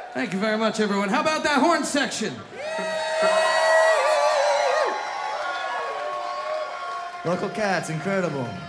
Thank you very much, everyone. How about that horn section? Local Cats, incredible.